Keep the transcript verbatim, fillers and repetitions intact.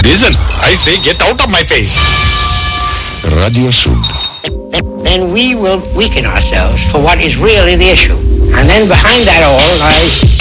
Listen, I say get out of my face. Radio Sud. Then we will weaken ourselves for what is really the issue. And then behind that all lies